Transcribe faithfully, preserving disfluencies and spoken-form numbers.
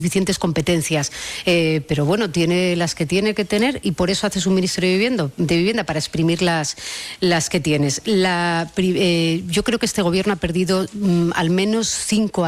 suficientes competencias, eh, pero bueno, tiene las que tiene que tener y por eso haces un Ministerio de Vivienda, de vivienda para exprimir las, las que tienes. La, eh, yo creo que este gobierno ha perdido mm, al menos cinco